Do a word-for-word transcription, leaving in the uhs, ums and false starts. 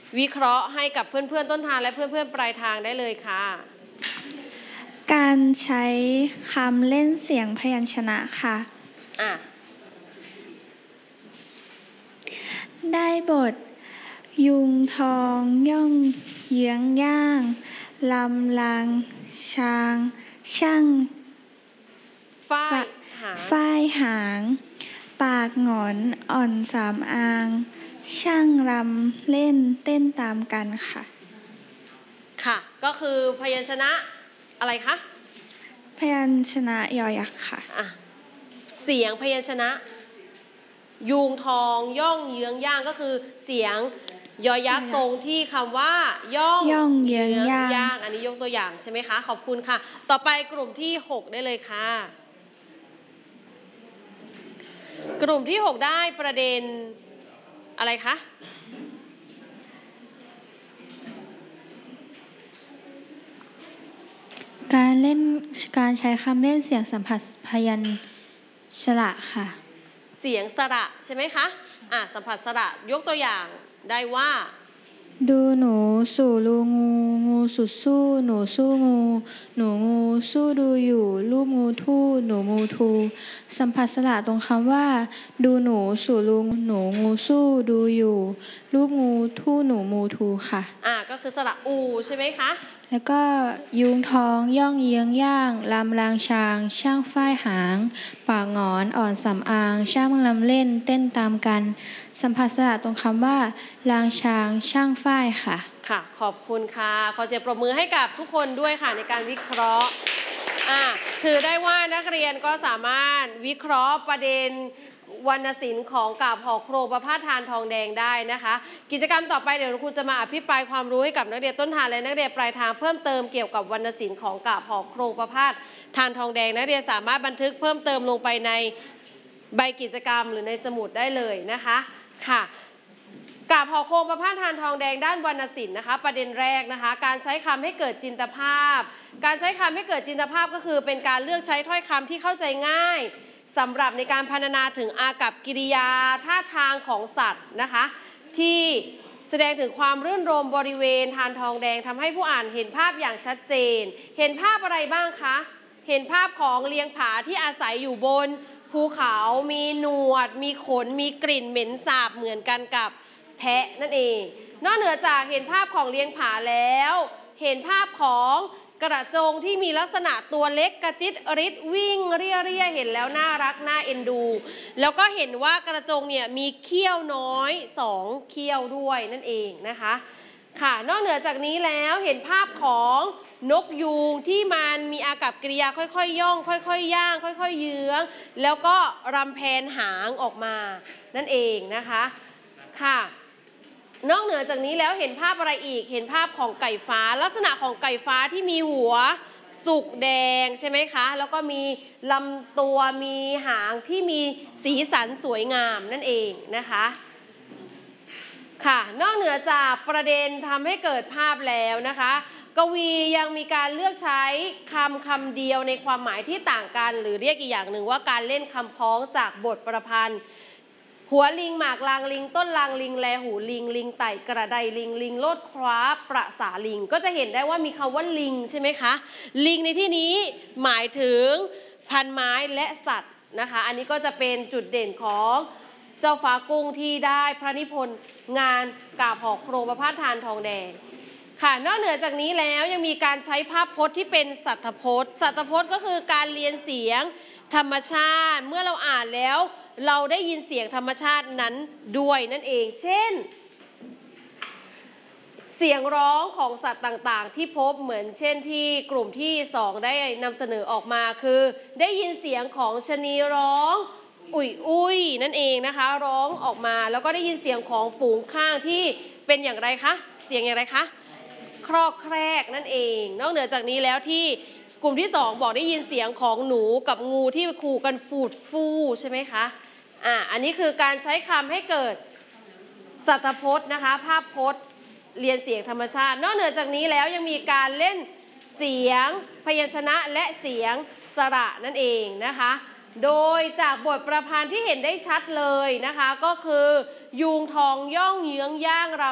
วิเคราะห์ให้กับเพื่อนๆต้นทางและเพื่อนๆปลายทางได้เลยค่ะการใช้คำเล่นเสียงพยัญชนะค่ะอ่ะได้บทยุงทองย่องเยื้องย่างลำลางช้างช่างฝ้ายหางฝ้ายหางปากหงอนอ่อนสามอางช่างรำเล่นเต้นตามกันค่ะค่ะก็คือพยัญชนะอะไรคะพยัญชนะยอยักษ์ค่ะอ่ะเสียงพยัญชนะยูงทองย่องเยื้องย่างก็คือเสียงยอยักษ์ตรงที่คำว่าย่องย่องเยื้องย่างอันนี้ยกตัวอย่างใช่ไหมคะขอบคุณค่ะต่อไปกลุ่มที่หกได้เลยค่ะกลุ่มที่หกได้ประเด็นอะไรคะการเล่นการใช้คำเล่นเสียงสัมผัสพยัญชนะค่ะเสียงสระใช่ไหมคะอ่ะสัมผัสสระยกตัวอย่างได้ว่าดูหนูสู่รูงูงูสุดสู้หนูสู้งูหนูงูสู้ดูอยู่รูปงูทู่หนูงูทูสัมผัสสระตรงคำว่าดูหนูสู่รูหนูงูสู้ดูอยู่รูปงูทู่หนูมูทูค่ะอ่ะก็คือสระอูใช่ไหมคะแล้วก็ยุงทองย่องเยื้องย่างลำลางช้างช่างฝ้ายหางปากหงอนอ่อนสำอางช่างลำเล่นเต้นตามกันสัมผัสสระตรงคำว่าลางช้างช่างฝ้ายค่ะค่ะขอบคุณค่ะขอเสียงปรบมือให้กับทุกคนด้วยค่ะในการวิเคราะห์อ่ะถือได้ว่านักเรียนก็สามารถวิเคราะห์ประเด็นวรรณศิลป์ของกาบหอกโครงประพาสทานทองแดงได้นะคะกิจกรรมต่อไปเดี๋ยวครูจะมาอภิปรายความรู้ให้กับนักเรียนต้นทางและนักเรียนปลายทางเพิ่มเติมเกี่ยวกับวรรณศิลป์ของกาบหอกโครงประพาสทานทองแดงนักเรียนสามารถบันทึกเพิ่มเติมลงไปในใบกิจกรรมหรือในสมุดได้เลยนะคะค่ะกาบหอกโครงประพาสทานทองแดงด้านวรรณศิลป์นะคะประเด็นแรกนะคะการใช้คำให้เกิดจินตภาพการใช้คำให้เกิดจินตภาพก็คือเป็นการเลือกใช้ถ้อยคำที่เข้าใจง่ายสำหรับในการพรรณนาถึงอากัปกิริยาท่าทางของสัตว์นะคะที่แสดงถึงความรื่นรมบริเวณทานทองแดงทำให้ผู้อ่านเห็นภาพอย่างชัดเจนเห็นภาพอะไรบ้างคะเห็นภาพของเลียงผาที่อาศัยอยู่บนภูเขามีหนวดมีขนมีกลิ่นเหม็นสาบเหมือนกันกับแพะนั่นเองนอกเหนือจากเห็นภาพของเลียงผาแล้วเห็นภาพของกระจงที่มีลักษณะตัวเล็กกระจิตริดวิ่งเรียเรียเห็นแล้วน่ารักน่าเอ็นดูแล้วก็เห็นว่ากระจงเนี่ยมีเขี้ยวน้อยสองเขี้ยวด้วยนั่นเองนะคะค่ะนอกเหนือจากนี้แล้วเห็นภาพของนกยูงที่มันมีอากัปกิริยาค่อยๆย่องค่อยๆย่างค่อยๆเยื้องแล้วก็รำแพนหางออกมานั่นเองนะคะค่ะนอกเหนือจากนี้แล้วเห็นภาพอะไรอีกเห็นภาพของไก่ฟ้าลักษณะของไก่ฟ้าที่มีหัวสุกแดงใช่ไหมคะแล้วก็มีลำตัวมีหางที่มีสีสันสวยงามนั่นเองนะคะค่ะนอกเหนือจากประเด็นทำให้เกิดภาพแล้วนะคะกวียังมีการเลือกใช้คำคำเดียวในความหมายที่ต่างกันหรือเรียกอีกอย่างหนึ่งว่าการเล่นคำพ้องจากบทประพันธ์หัวลิงหมากลางลิงต้นลางลิงแลหูลิงลิงไต่กระไดลิงลิงโลดคว้าประสาลิงก็จะเห็นได้ว่ามีคำว่าลิงใช่ไหมคะลิงในที่นี้หมายถึงพันไม้และสัตว์นะคะอันนี้ก็จะเป็นจุดเด่นของเจ้าฟ้ากุ้งที่ได้พระนิพนธ์งานกาบหอกโครงประพาสทานทองแดงค่ะนอกเหนือจากนี้แล้วยังมีการใช้ภาพพจน์ที่เป็นสัตถพจน์สัตถพจน์ก็คือการเรียนเสียงธรรมชาติเมื่อเราอ่านแล้วเราได้ยินเสียงธรรมชาตินั้นด้วยนั่นเองเช่นเสียงร้องของสัตว์ต่างๆที่พบเหมือนเช่นที่กลุ่มที่สองได้นำเสนอออกมาคือได้ยินเสียงของชะนีร้องอุ่ยอุ้ยนั่นเองนะคะร้องออกมาแล้วก็ได้ยินเสียงของฝูงข้างที่เป็นอย่างไรคะเสียงอย่างไรคะครอกแครกนั่นเองนอกเหนือจากนี้แล้วที่กลุ่มที่สองบอกได้ยินเสียงของหนูกับงูที่ขู่กันฟูดฟู่ใช่ไหมคะอ่าอันนี้คือการใช้คำให้เกิดสัตถพจน์นะคะภาพพจน์เรียนเสียงธรรมชาตินอกเหนือจากนี้แล้วยังมีการเล่นเสียงพยัญชนะและเสียงสระนั่นเองนะคะโดยจากบทประพันธ์ที่เห็นได้ชัดเลยนะคะก็คือยูงทองย่องเยื้องย่างร